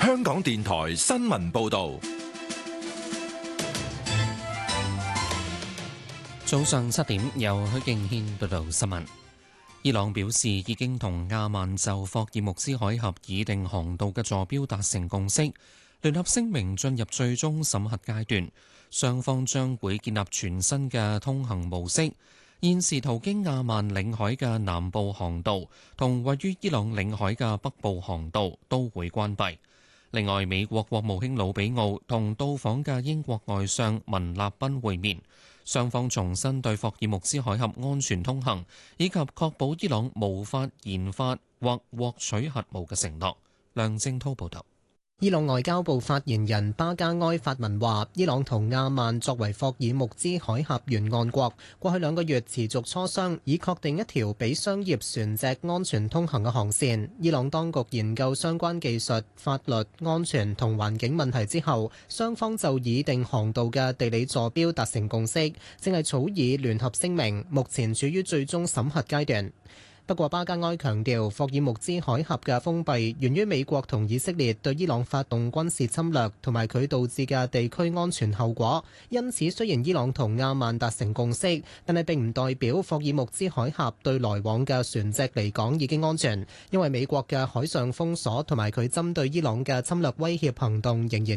香港電台新聞報道。 早上7點，由許敬軒報道新聞。伊朗表示已經同阿曼就霍爾木茲海峽擬定航道嘅坐標達成共識，聯合聲明進入最終審核階段，雙方將會建立全新嘅通行模式。現時途經阿曼領海嘅南部航道同位於伊朗領海嘅北部航道都會關閉。另外，美國國務卿魯比奧同到訪嘅英國外相文立賓會面，雙方重申對霍爾木茲海峽安全通行以及確保伊朗無法研發或獲取核武嘅承諾。梁正滔報導。 伊朗外交部發言人巴加埃發文話，伊朗同阿曼作為霍爾木茲海峽沿岸國，過去2個月持續磋商，以確定一條俾商業船隻安全通行嘅航線。伊朗當局研究相關技術、法律、安全同環境問題之後，雙方就擬定航道嘅地理坐標達成共識，正係草擬聯合聲明，目前處於最終審核階段。不過，巴加埃強調，霍爾木茲海峽嘅封閉源於美國同以色列對伊朗發動軍事侵略同埋佢導致嘅地區安全後果。因此，雖然伊朗同阿曼達成共識，但係並唔代表霍爾木茲海峽對來往嘅船隻嚟講已經安全，因為美國嘅海上封鎖同埋佢針對伊朗嘅侵略威脅行動仍然